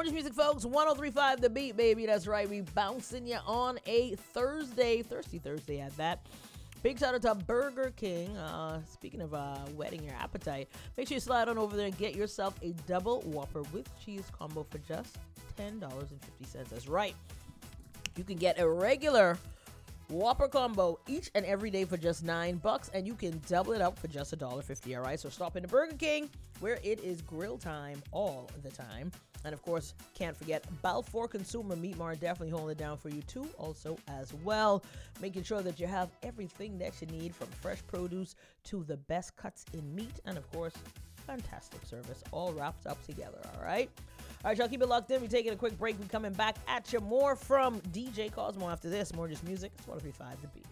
More Just Music, folks. 103.5 The Beat, baby. That's right. We bouncing you on a Thursday. Thirsty Thursday at that. Big shout out to Burger King. Speaking of whetting your appetite, make sure you slide on over there and get yourself a double Whopper with cheese combo for just $10.50. That's right. You can get a regular Whopper combo each and every day for just $9, and you can double it up for just $1.50. All right, so stop into Burger King, where it is grill time all the time. And of course, can't forget Balfour Consumer Meat Mart, definitely holding it down for you too, also as well. Making sure that you have everything that you need, from fresh produce to the best cuts in meat, and of course, fantastic service, all wrapped up together. All right, y'all, keep it locked in. We're taking a quick break. We're coming back at you. More from DJ Cosmo after this. More Just Music. It's 103.5 The Beat.